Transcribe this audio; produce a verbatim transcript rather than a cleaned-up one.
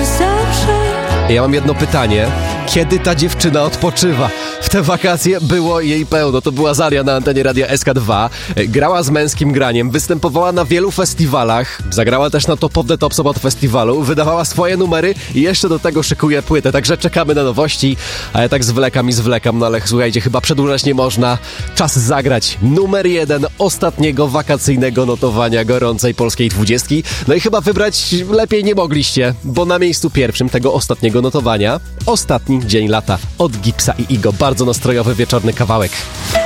zawsze. Ja mam jedno pytanie. Kiedy ta dziewczyna odpoczywa? W te wakacje było jej pełno. To była Zaria na antenie Radia S K dwa. Grała z męskim graniem, występowała na wielu festiwalach. Zagrała też na Top of the Top Sobot Festiwalu. Wydawała swoje numery i jeszcze do tego szykuje płytę. Także czekamy na nowości. A ja tak zwlekam i zwlekam. No ale słuchajcie, chyba przedłużać nie można. Czas zagrać numer jeden ostatniego wakacyjnego notowania gorącej polskiej dwudziestki. No i chyba wybrać lepiej nie mogliście, bo na miejscu pierwszym tego ostatniego notowania Ostatni dzień lata od Gipsa i Igo. Bardzo nastrojowy wieczorny kawałek.